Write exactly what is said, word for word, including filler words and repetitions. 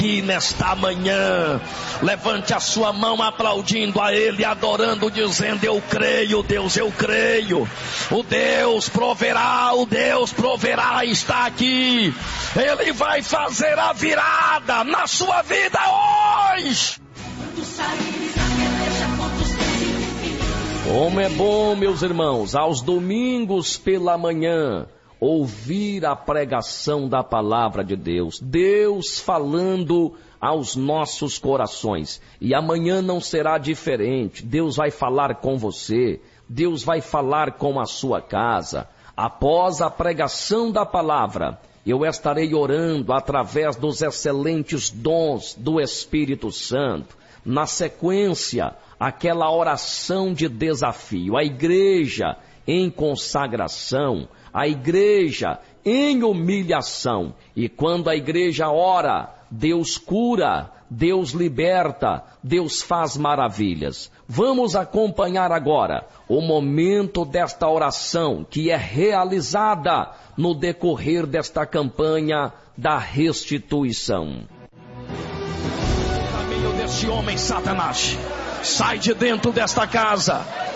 aqui nesta manhã. Levante a sua mão aplaudindo a Ele, adorando, dizendo: eu creio, Deus, eu creio. O Deus proverá, o Deus proverá está aqui. Ele vai fazer a virada na sua vida hoje. Como é bom, meus irmãos, aos domingos pela manhã, ouvir a pregação da palavra de Deus. Deus falando aos nossos corações. E amanhã não será diferente. Deus vai falar com você. Deus vai falar com a sua casa. Após a pregação da palavra, eu estarei orando através dos excelentes dons do Espírito Santo. Na sequência, aquela oração de desafio. A igreja em consagração, a igreja em humilhação. E quando a igreja ora, Deus cura, Deus liberta, Deus faz maravilhas. Vamos acompanhar agora o momento desta oração que é realizada no decorrer desta campanha da restituição. Caminho deste homem, Satanás, sai de dentro desta casa.